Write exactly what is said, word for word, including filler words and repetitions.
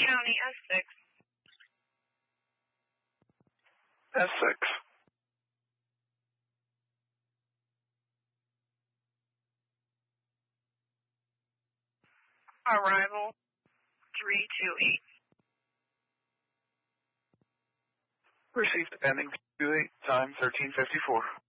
County, S six. S six. Arrival, three two eight. Received ending two eight, time thirteen fifty-four.